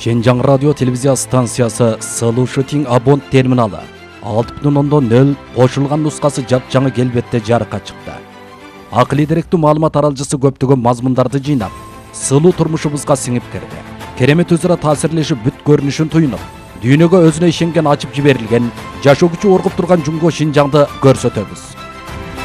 Шенжаң радио телевизия станциясы Слушатин абонт терминалы 6.0 қошылған нұсқасы жап-жаңы келбетте жарыққа шықты. Ақылы деректүү маалымат аралжысы көптөгөн мазмундарды жыйнап, сылуу турмушубузга сиңип кирди. Керемет өзара таасирлешип бүт көрүнүшүн туюнуп, дүйнөгө өзүнө ишенген ачып жиберилген, жашоо күчү оргуп турган Жумго Шинжаңды көрсөтөбүз.